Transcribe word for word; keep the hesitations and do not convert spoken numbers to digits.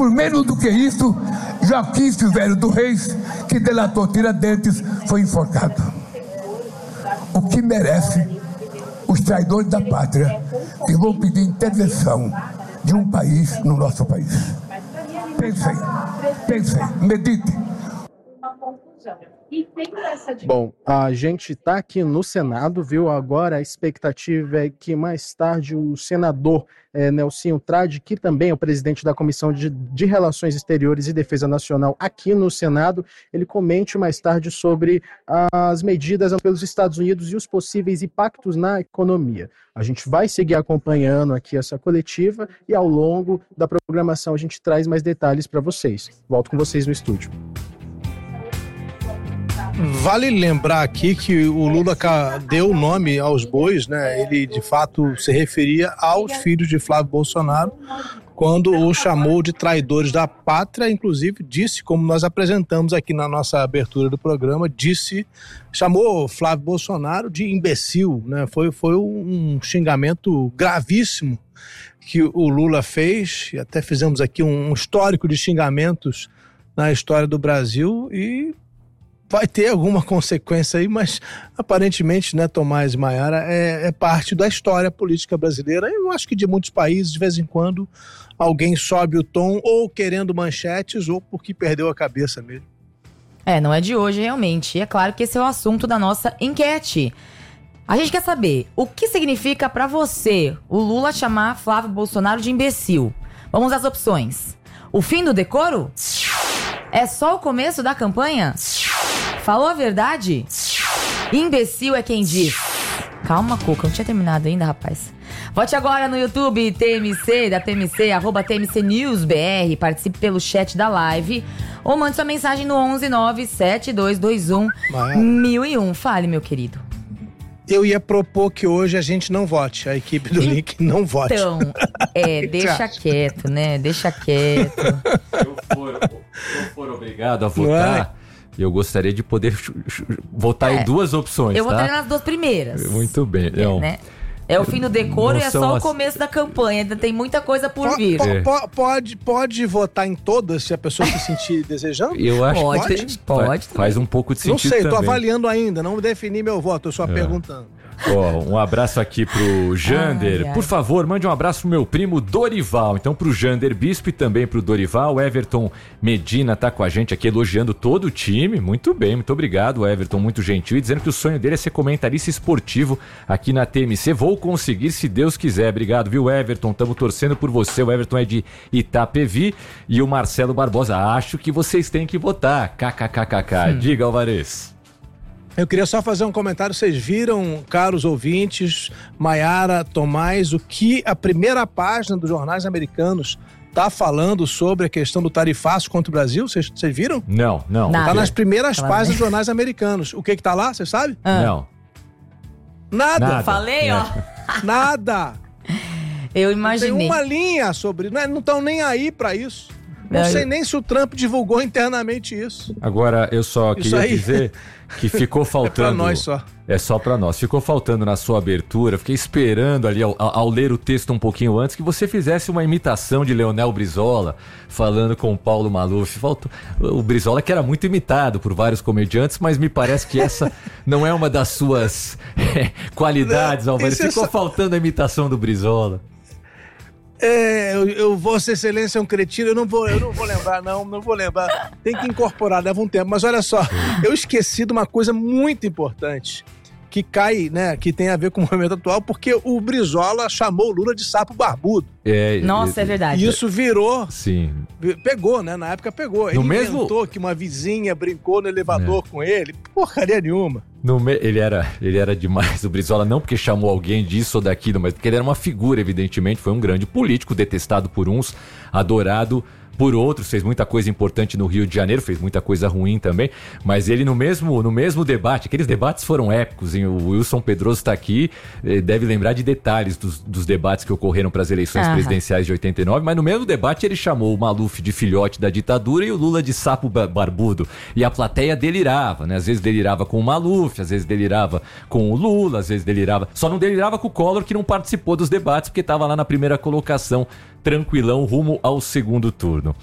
Por menos do que isso, Joaquim Silvério do Reis, que delatou Tiradentes, foi enforcado. O que merece os traidores da pátria que vão pedir intervenção de um país no nosso país. Pensem, pensem, medite. Bom, a gente está aqui no Senado, viu? Agora a expectativa é que mais tarde o senador é, Nelsinho Trade, que também é o presidente da Comissão de, de Relações Exteriores e Defesa Nacional aqui no Senado, ele comente mais tarde sobre as medidas pelos Estados Unidos e os possíveis impactos na economia. A gente vai seguir acompanhando aqui essa coletiva e ao longo da programação a gente traz mais detalhes para vocês. Volto com vocês no estúdio. Vale lembrar aqui que o Lula deu o nome aos bois, né? Ele de fato se referia aos filhos de Flávio Bolsonaro quando o chamou de traidores da pátria, inclusive disse, como nós apresentamos aqui na nossa abertura do programa, disse, chamou Flávio Bolsonaro de imbecil, né? Foi, foi um xingamento gravíssimo que o Lula fez, e até fizemos aqui um histórico de xingamentos na história do Brasil e vai ter alguma consequência aí, mas aparentemente, né, Tomás e Maiara, é, é parte da história política brasileira. Eu acho que de muitos países, de vez em quando, alguém sobe o tom ou querendo manchetes ou porque perdeu a cabeça mesmo. É, não é de hoje realmente. E é claro que esse é o assunto da nossa enquete. A gente quer saber o que significa pra você o Lula chamar Flávio Bolsonaro de imbecil. Vamos às opções. O fim do decoro? É só o começo da campanha? Falou a verdade? Imbecil é quem diz. Calma, Cuca, não tinha terminado ainda, rapaz. Vote agora no YouTube T M C, da T M C, arroba T M C News B R. Participe pelo chat da live ou mande sua mensagem no onze nove sete dois dois um mil e um. Fale, meu querido. Eu ia propor que hoje a gente não vote, a equipe do Link não vote. Então, é, deixa quieto, né? Deixa quieto. Se eu for, se eu for obrigado a votar, eu gostaria de poder votar é. em duas opções, Eu tá? votaria nas duas primeiras. Muito bem. É, não. né? É o fim do decoro Não e é só as... o começo da campanha. Ainda tem muita coisa por po, vir. Po, é. po, pode, pode votar em todas se a pessoa se sentir desejando? Eu acho pode, que pode. pode faz um pouco de sentido. Não sei, também. tô avaliando ainda, não defini meu voto, eu só é. perguntando. Oh, um abraço aqui pro Jander. Ai, ai. Por favor, mande um abraço pro meu primo Dorival. Então, pro Jander Bispo e também pro Dorival. O Everton Medina tá com a gente aqui elogiando todo o time. Muito bem, muito obrigado, Everton, muito gentil. E dizendo que o sonho dele é ser comentarista esportivo aqui na T M C. Vou conseguir, se Deus quiser. Obrigado, viu, Everton? Estamos torcendo por você. O Everton é de Itapevi. E o Marcelo Barbosa, acho que vocês têm que votar. KKKKK. Hum. Diga, Alvarez. Eu queria só fazer um comentário. Vocês viram, caros ouvintes, Maiara, Tomás, o que a primeira página dos jornais americanos está falando sobre a questão do tarifaço contra o Brasil? Vocês viram? Não, não. Está nas primeiras Fala páginas dos jornais americanos. O que que tá lá, você sabe? Ah. Não. Nada. Nada. Falei, é. ó. Nada. Eu imaginei. Tem uma linha sobre... Não estão nem aí para isso. Não É, sei eu... nem se o Trump divulgou internamente isso. Agora, eu só Isso queria aí... dizer que ficou faltando... É pra nós só. É só pra nós. Ficou faltando na sua abertura, fiquei esperando ali, ao, ao ler o texto um pouquinho antes, que você fizesse uma imitação de Leonel Brizola, falando com o Paulo Maluf. Faltou... O Brizola que era muito imitado por vários comediantes, mas me parece que essa não é uma das suas é, qualidades, Alvarez. Ficou é só... faltando a imitação do Brizola. É, eu, eu, Vossa Excelência é um cretino, eu não vou, eu não vou lembrar, não, não vou lembrar. Tem que incorporar, leva um tempo. Mas olha só, eu esqueci de uma coisa muito importante, que cai, né, que tem a ver com o momento atual, porque o Brizola chamou o Lula de sapo barbudo. É, Nossa, é, é verdade. E isso virou... Sim. Pegou, né, na época pegou. Ele no mesmo... inventou que uma vizinha brincou no elevador é. com ele. Porcaria nenhuma. No me... ele, era, ele era demais, o Brizola, não porque chamou alguém disso ou daquilo, mas porque ele era uma figura, evidentemente, foi um grande político, detestado por uns, adorado por outros, fez muita coisa importante no Rio de Janeiro, fez muita coisa ruim também, mas ele no mesmo, no mesmo debate, aqueles debates foram épicos, hein? O Wilson Pedroso está aqui, deve lembrar de detalhes dos, dos debates que ocorreram para as eleições Aham. presidenciais de oitenta e nove, mas no mesmo debate ele chamou o Maluf de filhote da ditadura e o Lula de sapo barbudo, e a plateia delirava, né? Às vezes delirava com o Maluf, às vezes delirava com o Lula, às vezes delirava, só não delirava com o Collor, que não participou dos debates porque estava lá na primeira colocação, tranquilão, rumo ao segundo turno.